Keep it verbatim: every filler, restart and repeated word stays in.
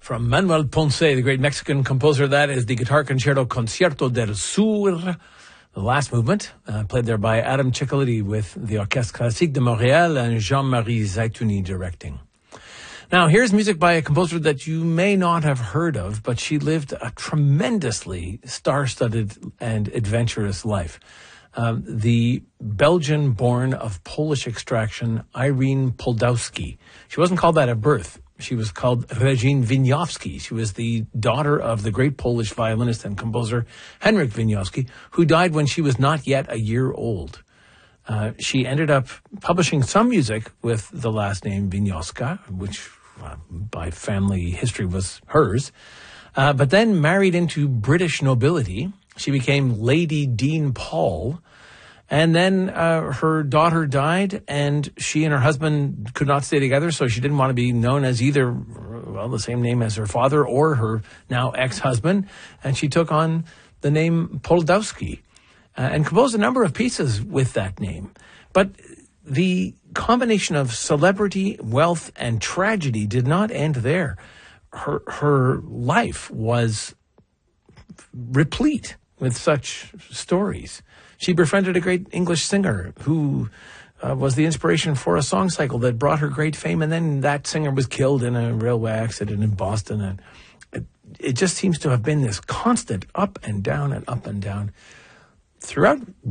From Manuel Ponce, the great Mexican composer. That is the Guitar Concerto Concierto del Sur, the last movement, uh, played there by Adam Ciccoliti with the Orchestre Classique de Montréal and Jean-Marie Zaitouni directing. Now, here's music by a composer that you may not have heard of, but she lived a tremendously star-studded and adventurous life. Um, the Belgian-born of Polish extraction, Irene Poldowski. She wasn't called that at birth. She was called Regine Wieniawski. She was the daughter of the great Polish violinist and composer Henryk Wieniawski, who died when she was not yet a year old. Uh, she ended up publishing some music with the last name Wieniawska, which uh, by family history was hers, uh, but then married into British nobility. She became Lady Dean Paul. And then uh, her daughter died, and she and her husband could not stay together, so she didn't want to be known as either, well, the same name as her father or her now ex-husband, and she took on the name Poldowski uh, and composed a number of pieces with that name. But the combination of celebrity, wealth, and tragedy did not end there. Her, her life was replete with such stories. She befriended a great English singer who uh, was the inspiration for a song cycle that brought her great fame, and then that singer was killed in a railway accident in Boston. And it, it just seems to have been this constant up and down and up and down throughout